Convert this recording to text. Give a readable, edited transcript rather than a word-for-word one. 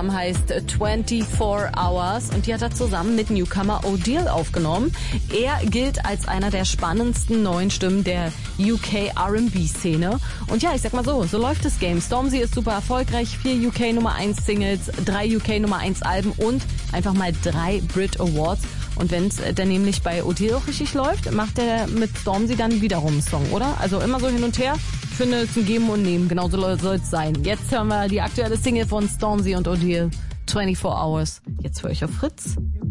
Album heißt 24 Hours und die hat er zusammen mit Newcomer O'Deal aufgenommen. Er gilt als einer der spannendsten neuen Stimmen der UK R&B-Szene. Und ja, ich sag mal so läuft das Game. Stormzy ist super erfolgreich, 4 UK Nummer 1 Singles, 3 UK Nummer 1 Alben und einfach mal 3 Brit Awards. Und wenn es dann nämlich bei O'Deal auch richtig läuft, macht er mit Stormzy dann wiederum einen Song, oder? Also immer so hin und her. Ich finde, es ist ein Geben und Nehmen. Genauso soll es sein. Jetzt hören wir die aktuelle Single von Stormzy und O'Deal, 24 Hours. Jetzt für euch auf Fritz.